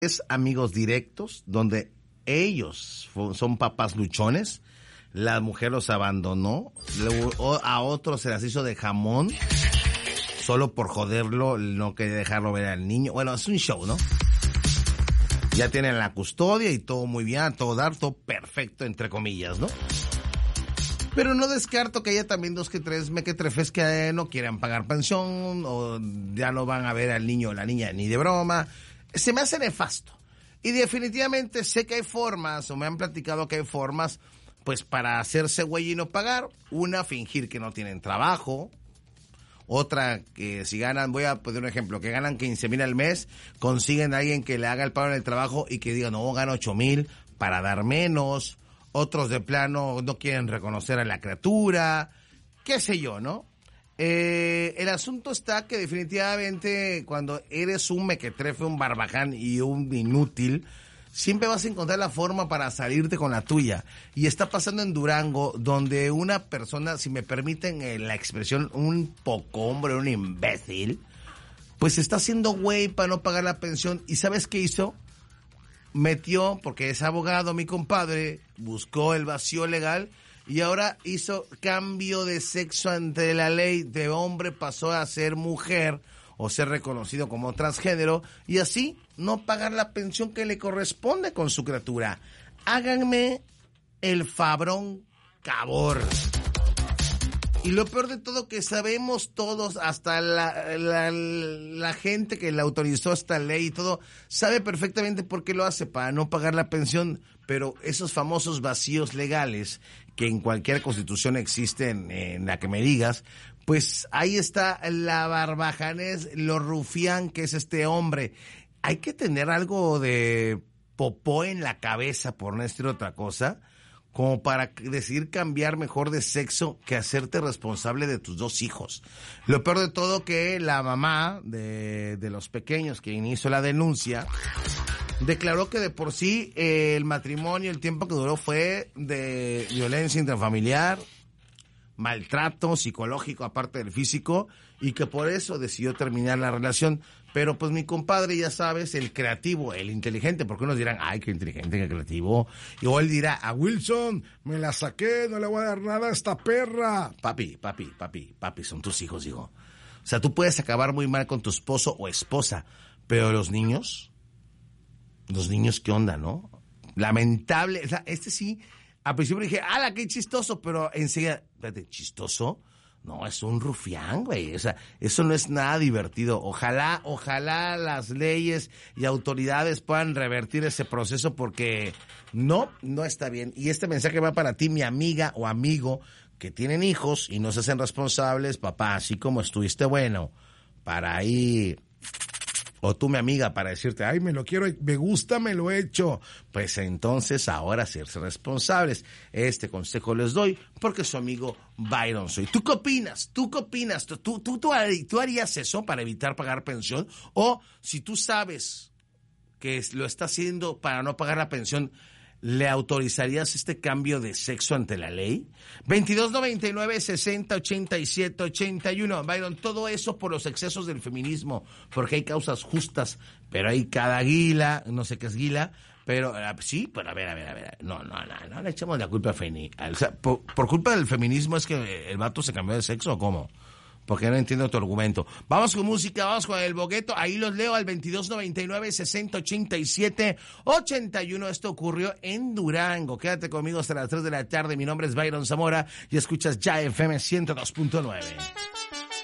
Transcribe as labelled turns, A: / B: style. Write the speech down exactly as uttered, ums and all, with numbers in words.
A: Es amigos directos, donde ellos son papás luchones, la mujer los abandonó, a otros se las hizo de jamón, solo por joderlo, no quería dejarlo ver al niño. Bueno, es un show, ¿no? Ya tienen la custodia y todo muy bien, todo dar, todo perfecto, entre comillas, ¿no? Pero no descarto que haya también dos que tres mequetrefes que no quieran pagar pensión, o ya no van a ver al niño o la niña ni de broma. Se me hace nefasto. Y definitivamente sé que hay formas, o me han platicado que hay formas, pues para hacerse güey y no pagar. Una, fingir que no tienen trabajo. Otra, que si ganan, voy a poner un ejemplo, que ganan quince mil al mes, consiguen a alguien que le haga el pago en el trabajo y que diga, no, gano ocho mil para dar menos. Otros de plano no quieren reconocer a la criatura. Qué sé yo, ¿no? Eh, el asunto está que definitivamente cuando eres un mequetrefe, un barbaján y un inútil, siempre vas a encontrar la forma para salirte con la tuya. Y está pasando en Durango, donde una persona, si me permiten eh, la expresión, un poco hombre, un imbécil, pues está haciendo güey para no pagar la pensión. ¿Y sabes qué hizo? Metió, porque es abogado mi compadre, buscó el vacío legal y ahora hizo cambio de sexo ante la ley. De hombre pasó a ser mujer o ser reconocido como transgénero y así no pagar la pensión que le corresponde con su criatura. Háganme el fabrón cabor. Y lo peor de todo, que sabemos todos, hasta la, la, la gente que le autorizó esta ley y todo, sabe perfectamente por qué lo hace, para no pagar la pensión. Pero esos famosos vacíos legales que en cualquier constitución existen, en la que me digas, pues ahí está la barbajanés, lo rufián que es este hombre. Hay que tener algo de popó en la cabeza, por no decir otra cosa, como para decidir cambiar mejor de sexo que hacerte responsable de tus dos hijos. Lo peor de todo, que la mamá de, de los pequeños que inició la denuncia declaró que de por sí eh, el matrimonio, el tiempo que duró fue de violencia intrafamiliar, maltrato psicológico aparte del físico, y que por eso decidió terminar la relación. Pero pues mi compadre, ya sabes, el creativo, el inteligente, porque unos dirán, ay, qué inteligente, qué creativo, y o él dirá, a Wilson, me la saqué, no le voy a dar nada a esta perra. Papi, papi, papi, papi, son tus hijos, digo. O sea, tú puedes acabar muy mal con tu esposo o esposa, pero los niños, los niños, ¿qué onda, no? Lamentable, o sea, este sí, al principio dije, ¡ala, qué chistoso! Pero enseguida, espérate, ¿chistoso? No, es un rufián, güey. O sea, eso no es nada divertido. Ojalá, ojalá las leyes y autoridades puedan revertir ese proceso, porque no, no está bien. Y este mensaje va para ti, mi amiga o amigo, que tienen hijos y no se hacen responsables. Papá, así como estuviste bueno para ahí, o tú, mi amiga, para decirte, ay, me lo quiero, me gusta, me lo he hecho, pues entonces ahora hacerse responsables. Este consejo les doy porque su amigo Byron soy. ¿Tú qué opinas? ¿Tú qué opinas? ¿Tú, tú, tú, tú harías eso para evitar pagar pensión? O si tú sabes que lo está haciendo para no pagar la pensión, ¿le autorizarías este cambio de sexo ante la ley? veintidós noventa y nueve, sesenta, ochenta y siete, ochenta y uno. Byron, todo eso por los excesos del feminismo, porque hay causas justas, pero hay cada guila, no sé qué es guila, pero sí, pero a ver, a ver, a ver, no, no, no, no le echemos la culpa a Feni. O sea, por, por culpa del feminismo es que el vato se cambió de sexo, ¿o cómo? Porque no entiendo tu argumento. Vamos con música, vamos con el bogueto. Ahí los leo al veintidós noventa y nueve, sesenta, ochenta y siete, ochenta y uno. Esto ocurrió en Durango. Quédate conmigo hasta las tres de la tarde. Mi nombre es Byron Zamora y escuchas Ya F M ciento dos punto nueve.